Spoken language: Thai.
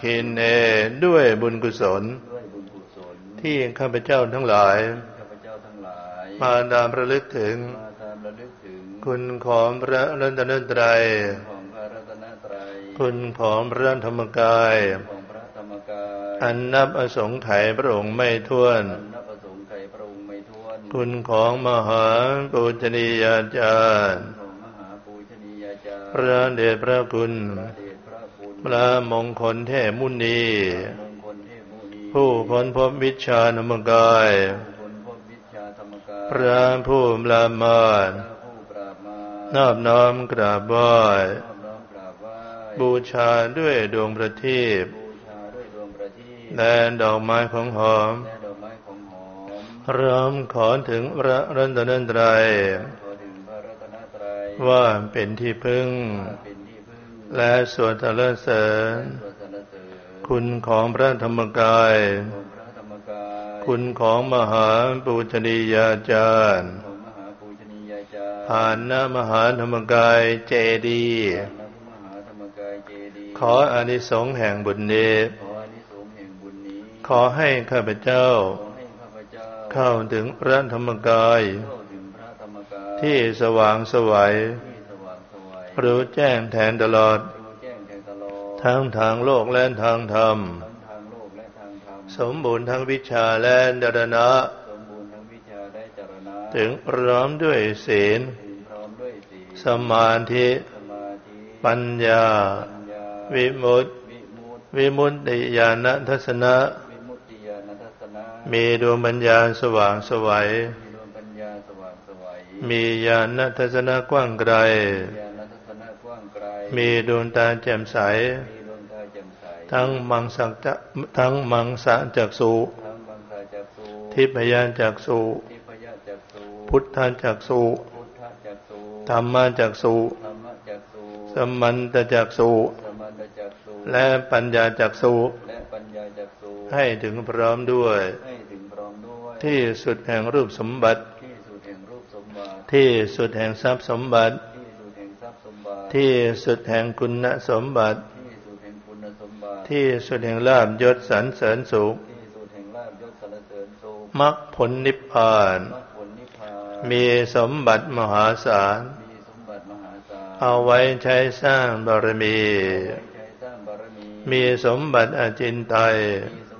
คินเนด้วยบุญกุศลที่ข้าพเจ้าทั้งหลายมาดามระลึกถึงคุณของพระรัตนตรัยคุณของพระธรรมกายอันนับอสงไขยพระองค์ไม่ถ้วนคุณของมหาปูชนียาจารย์พระเดชพระคุณพระมงคลเทพมุนีผู้พ้นพบวิชานมกายพระผู้ละเมิดนอบน้อมกราบไหว้บูชาด้วยดวงประทีปและดอกไม้ของหอมร้อมขอถึงพระรัตนตรัยว่าเป็นที่พึ่งและสวดสรรเสริญคุณของพระธรรมกายคุณของมหาปูชนียาจารย์ผ่านณมหาธรรมกายเจดีย์ขออานิสงส์แห่งบุญนี้ขอให้ข้าพเจ้าเข้าถึงพระธรรมกายที่สว่างไสวรู้แจ้งแทงตลอดทั้งทางโลกและทางธรรมสมบูรณ์ทั้งวิชาและดรณะถึงพร้อมด้วยศีลสมาธิปัญญาวิมุตติญาณทัศนะมีดวงปัญญาสว่างไสวมีญาณทัศนะกว้างไกลมีดวงตาแจ่มใสทั้งมังสะจักษุทิพยจักษุพุทธจักษุธรรมจักษุสัมมันตจักษุและปัญญาจักษุให้ถึงพร้อมด้วยที่สุดแห่งรูปสมบัติที่สุดแห่งทรัพย์สมบัติที่สุดแห่งคุณสมบัติที่สุดแห่งลาภยศสรรเสริญสุขมรรคผลนิพพานมีสมบัติมหาศาลเอาไว้ใช้สร้างบารมีมีสมบัติอจินไตย